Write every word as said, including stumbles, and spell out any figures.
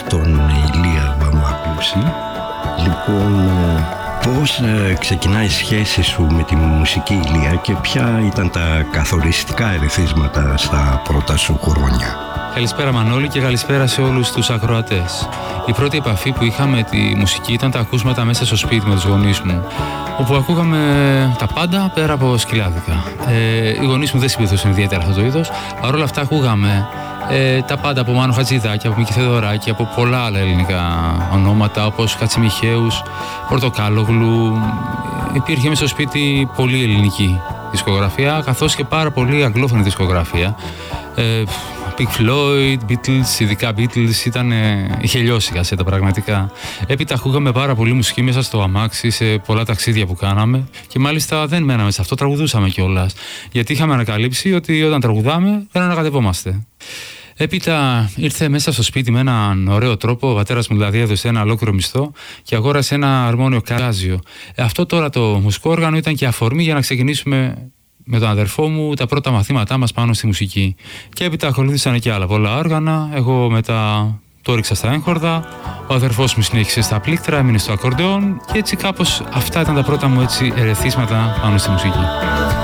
στον Ηλία Βαμβακούση. Λοιπόν, πώς ε, ξεκινάει η σχέση σου με τη μουσική, Ηλία, και ποια ήταν τα καθοριστικά ερεθίσματα στα πρώτα σου χρόνια? Καλησπέρα Μανώλη και καλησπέρα σε όλους τους ακροατές. Η πρώτη επαφή που είχα με τη μουσική ήταν τα ακούσματα μέσα στο σπίτι με τους γονείς μου, όπου ακούγαμε τα πάντα πέρα από σκυλάδικα. Ε, οι γονείς μου δεν συμπαθούσαν ιδιαίτερα αυτό το είδος, παρόλα αυτά ακούγαμε ε, τα πάντα από Μάνο Χατζηδάκη, από Μίκη Θεοδωράκη, από πολλά άλλα ελληνικά ονόματα όπως Χατσιμιχαίους, Πορτοκάλογλου. Υπήρχε μέσα στο σπίτι πολύ ελληνική δισκογραφία, καθώς και πάρα πολύ αγγλόφωνη δισκογραφία. Ε, Pink Floyd, Beatles, ειδικά Beatles, ήταν, είχε λιώσει η κασέτα πραγματικά. Έπειτα ακούγαμε πάρα πολύ μουσική μέσα στο αμάξι σε πολλά ταξίδια που κάναμε και μάλιστα δεν μέναμε σε αυτό, τραγουδούσαμε κιόλας. Γιατί είχαμε ανακαλύψει ότι όταν τραγουδάμε δεν ανακατευόμαστε. Έπειτα ήρθε μέσα στο σπίτι με έναν ωραίο τρόπο. Ο πατέρας μου δηλαδή έδωσε ένα ολόκληρο μισθό και αγόρασε ένα αρμόνιο Καράζιο. Ε, αυτό τώρα το μουσικό όργανο ήταν και αφορμή για να ξεκινήσουμε με τον αδερφό μου τα πρώτα μαθήματά μας πάνω στη μουσική. Και έπειτα ακολούθησαν και άλλα πολλά όργανα. Εγώ μετά το ρίξα στα έγχορδα. Ο αδερφός μου συνέχισε στα πλήκτρα, έμεινε στο ακορντεόν. Και έτσι κάπως αυτά ήταν τα πρώτα μου έτσι ερεθίσματα πάνω στη μουσική.